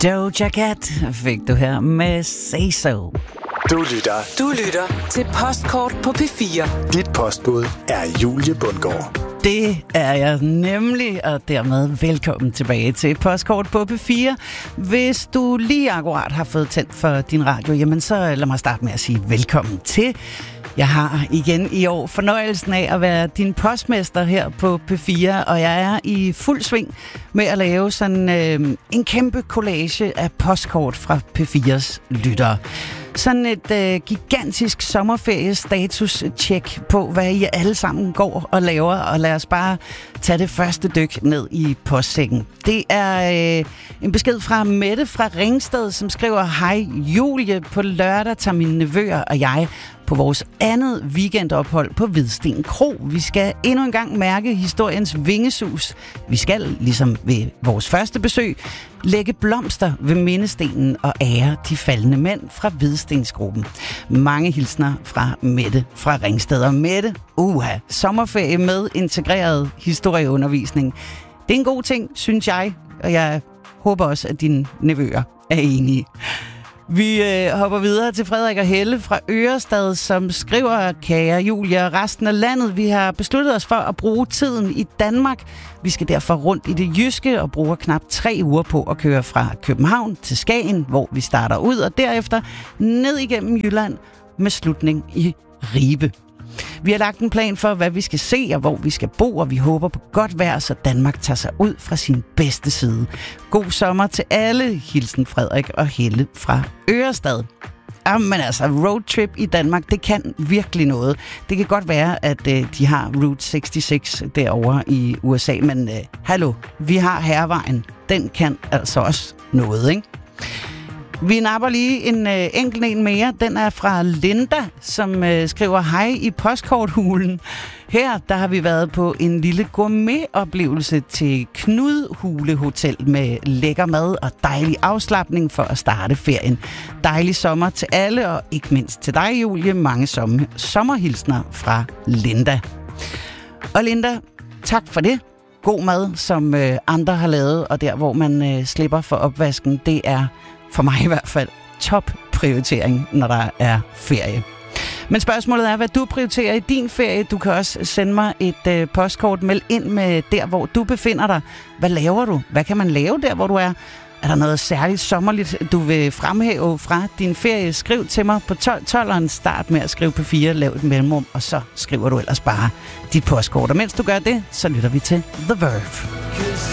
Doja Cat fik du her med Say So. Du lytter til Postkort på P4. Dit postbud er Julie Bundgaard. Det er jeg nemlig, og dermed velkommen tilbage til Postkort på P4. Hvis du lige akkurat har fået tændt for din radio, jamen så lad mig starte med at sige velkommen til. Jeg har igen i år fornøjelsen af at være din postmester her på P4, og jeg er i fuld sving med at lave sådan en kæmpe collage af postkort fra P4's lyttere. Sådan et gigantisk sommerferie-status-check på, hvad I alle sammen går og laver, og lad os bare tage det første dyk ned i postsækken. Det er en besked fra Mette fra Ringsted, som skriver: Hej Julie, på lørdag tager mine nevøer og jeg på vores andet weekendophold på Hvidsten Kro. Vi skal endnu en gang mærke historiens vingesus. Vi skal, ligesom ved vores første besøg, lægge blomster ved mindestenen og ære de faldne mænd fra Hvidstensgruppen. Mange hilsner fra Mette fra Ringsted. Og Mette, sommerferie med integreret historieundervisning. Det er en god ting, synes jeg, og jeg håber også, at dine nevøer er enige. Vi hopper videre til Frederik og Helle fra Ørestad, som skriver: Kære Julia og resten af landet, vi har besluttet os for at bruge tiden i Danmark. Vi skal derfor rundt i det jyske og bruger knap 3 uger på at køre fra København til Skagen, hvor vi starter ud, og derefter ned igennem Jylland med slutning i Ribe. Vi har lagt en plan for, hvad vi skal se og hvor vi skal bo, og vi håber på godt vejr, så Danmark tager sig ud fra sin bedste side. God sommer til alle. Hilsen Frederik og Helle fra Ørestad. Jamen altså, roadtrip i Danmark, det kan virkelig noget. Det kan godt være, at de har Route 66 derovre i USA, men hallo, vi har Hærvejen. Den kan altså også noget, ikke? Vi napper lige en enkelt en mere. Den er fra Linda, som skriver: Hej i postkorthulen. Her der har vi været på en lille gourmetoplevelse til Knudhule Hotel med lækker mad og dejlig afslapning for at starte ferien. Dejlig sommer til alle, og ikke mindst til dig, Julie. Mange sommerhilsner fra Linda. Og Linda, tak for det. God mad, som andre har lavet, og der, hvor man slipper for opvasken, det er for mig i hvert fald top prioritering, når der er ferie. Men spørgsmålet er, hvad du prioriterer i din ferie. Du kan også sende mig et postkort. Meld ind med der, hvor du befinder dig. Hvad laver du? Hvad kan man lave der, hvor du er? Er der noget særligt sommerligt, du vil fremhæve fra din ferie? Skriv til mig på 12'eren. Start med at skrive på 4, lav et mellemrum, og så skriver du ellers bare dit postkort. Og mens du gør det, så lytter vi til The Verve.